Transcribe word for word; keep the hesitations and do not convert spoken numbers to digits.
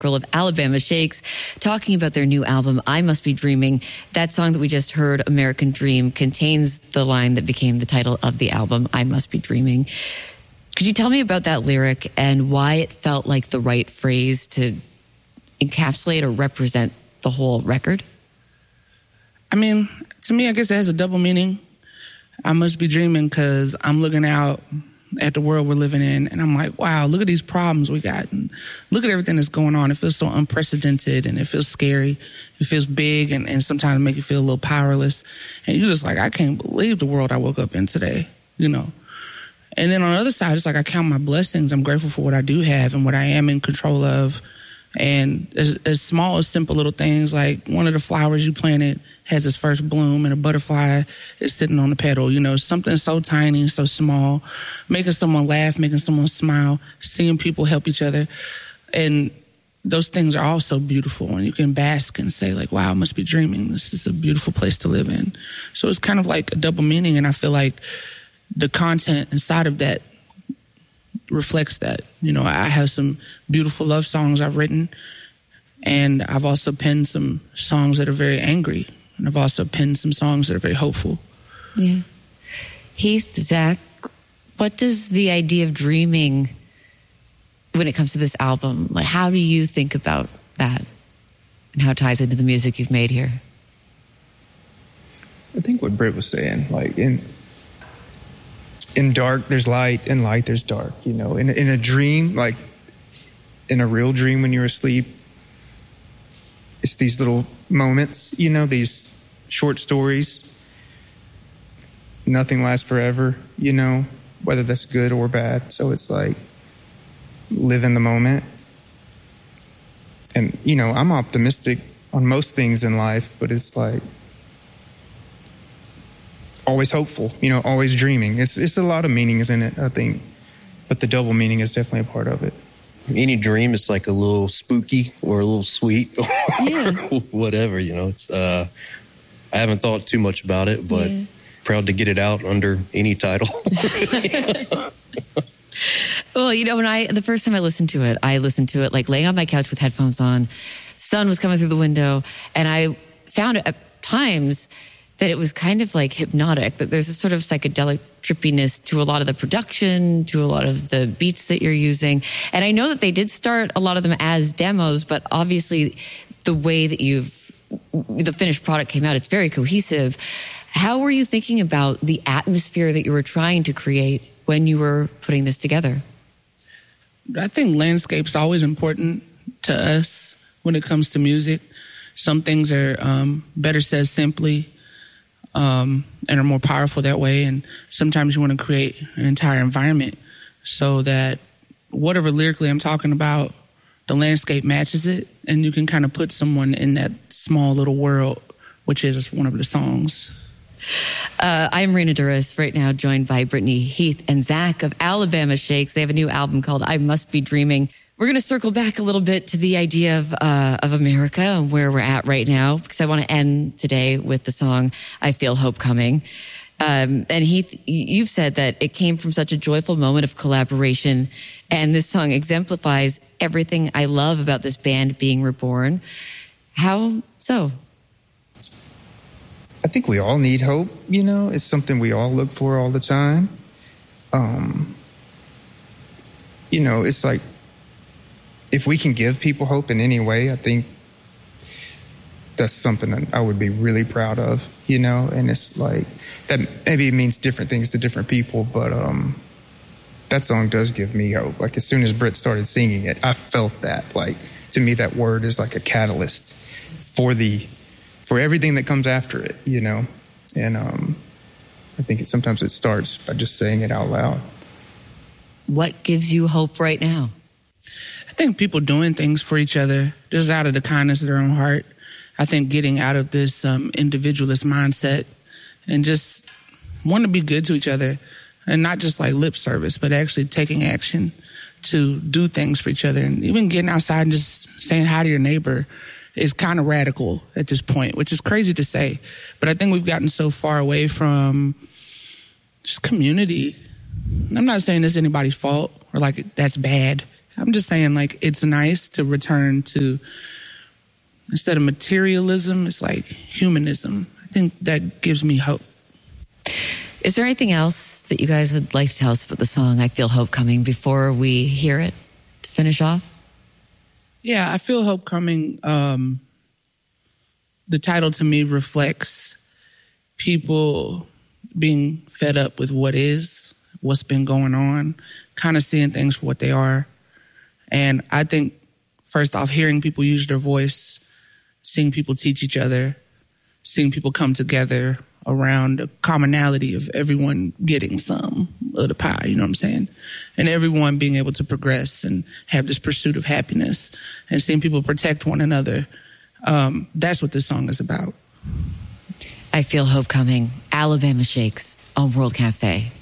of Alabama Shakes, talking about their new album, I Must Be Dreaming. That song that we just heard, American Dream, contains the line that became the title of the album, I Must Be Dreaming. Could you tell me about that lyric and why it felt like the right phrase to encapsulate or represent the whole record? I mean, to me, I guess it has a double meaning. I must be dreaming because I'm looking out at the world we're living in, and I'm like, wow, look at these problems we got, and look at everything that's going on. It feels so unprecedented, and it feels scary. It feels big, and, and sometimes make you feel a little powerless. And you're just like, I can't believe the world I woke up in today, you know. And then on the other side, it's like I count my blessings. I'm grateful for what I do have and what I am in control of. And as, as small as simple little things, like one of the flowers you planted has its first bloom and a butterfly is sitting on the petal, you know, something so tiny, so small, making someone laugh, making someone smile, seeing people help each other. And those things are all so beautiful, and you can bask and say like, wow, I must be dreaming. This is a beautiful place to live in. So it's kind of like a double meaning, and I feel like the content inside of that reflects that. You know, I have some beautiful love songs I've written, and I've also penned some songs that are very angry, and I've also penned some songs that are very hopeful. Yeah. Heath, Zach, what does the idea of dreaming when it comes to this album, like how do you think about that and how it ties into the music you've made here? I think what Britt was saying, like in in dark there's light, in light there's dark, you know. In in a dream, like in a real dream when you're asleep, it's these little moments, you know, these short stories. Nothing lasts forever, you know, whether that's good or bad. So it's like live in the moment. And, you know, I'm optimistic on most things in life, but it's like always hopeful, you know, always dreaming. It's it's a lot of meanings in it, I think. But the double meaning is definitely a part of it. Any dream is like a little spooky or a little sweet or yeah. whatever, you know. It's uh, I haven't thought too much about it, but yeah. Proud to get it out under any title. Well, you know, when I the first time I listened to it, I listened to it like laying on my couch with headphones on. Sun was coming through the window, and I found at times that it was kind of like hypnotic, that there's a sort of psychedelic trippiness to a lot of the production, to a lot of the beats that you're using. And I know that they did start a lot of them as demos, but obviously the way that you've, the finished product came out, it's very cohesive. How were you thinking about the atmosphere that you were trying to create when you were putting this together? I think landscape's always important to us when it comes to music. Some things are um, better said simply, Um, and are more powerful that way. And sometimes you want to create an entire environment so that whatever lyrically I'm talking about, the landscape matches it, and you can kind of put someone in that small little world, which is one of the songs. Uh, I'm Raina Duras, right now joined by Brittany, Heath, and Zach of Alabama Shakes. They have a new album called I Must Be Dreaming. We're going to circle back a little bit to the idea of uh, of America and where we're at right now, because I want to end today with the song I Feel Hope Coming. Um, and Heath, you've said that it came from such a joyful moment of collaboration, and this song exemplifies everything I love about this band being reborn. How so? I think we all need hope, you know. It's something we all look for all the time. Um, you know, it's like, if we can give people hope in any way, I think that's something that I would be really proud of, you know? And it's like, that maybe it means different things to different people, but um, that song does give me hope. Like, as soon as Britt started singing it, I felt that. Like, to me, that word is like a catalyst for the, for everything that comes after it, you know? And um, I think it, sometimes it starts by just saying it out loud. What gives you hope right now? I think people doing things for each other, just out of the kindness of their own heart. I think getting out of this um, individualist mindset and just wanting to be good to each other, and not just like lip service, but actually taking action to do things for each other. And even getting outside and just saying hi to your neighbor is kind of radical at this point, which is crazy to say. But I think we've gotten so far away from just community. I'm not saying it's anybody's fault or like that's bad. I'm just saying, like, it's nice to return to, instead of materialism, it's like humanism. I think that gives me hope. Is there anything else that you guys would like to tell us about the song, I Feel Hope Coming, before we hear it to finish off? Yeah, I Feel Hope Coming. Um, the title to me reflects people being fed up with what is, what's been going on, kind of seeing things for what they are. And I think, first off, hearing people use their voice, seeing people teach each other, seeing people come together around a commonality of everyone getting some of the pie, you know what I'm saying? And everyone being able to progress and have this pursuit of happiness and seeing people protect one another. Um, that's what this song is about. I Feel Hope Coming, Alabama Shakes on World Cafe.